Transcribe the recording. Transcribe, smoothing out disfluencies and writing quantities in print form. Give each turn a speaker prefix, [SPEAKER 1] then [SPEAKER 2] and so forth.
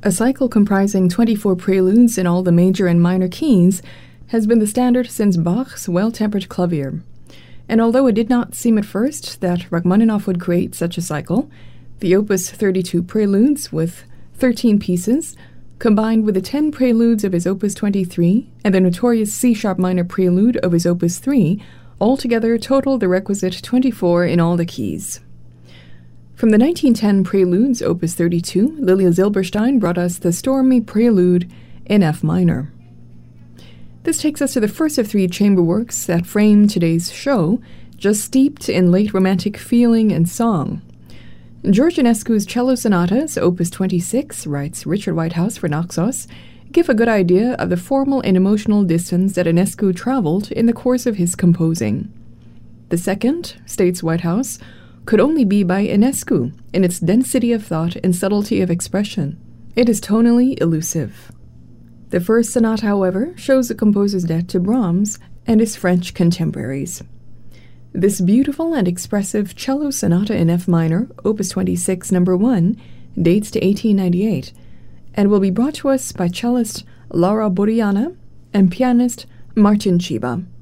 [SPEAKER 1] A cycle comprising 24 preludes in all the major and minor keys has been the standard since Bach's Well-Tempered Clavier. And although it did not seem at first that Rachmaninoff would create such a cycle, the Opus 32 preludes with 13 pieces, combined with the 10 preludes of his Opus 23 and the notorious C-sharp minor prelude of his Opus 3, altogether totaled the requisite 24 in all the keys. From the 1910 preludes, Opus 32, Lilia Zilberstein brought us the stormy prelude in F minor. This takes us to the first of three chamber works that frame today's show, just steeped in late romantic feeling and song. George Enescu's cello sonatas, Opus 26, writes Richard Whitehouse for Naxos, give a good idea of the formal and emotional distance that Enescu traveled in the course of his composing. The second, states Whitehouse, could only be by Enescu in its density of thought and subtlety of expression. It is tonally elusive. The first sonata, however, shows the composer's debt to Brahms and his French contemporaries. This beautiful and expressive cello sonata in F minor, Opus 26, number 1, dates to 1898, and will be brought to us by cellist Laura Boriana and pianist Martin Chiba.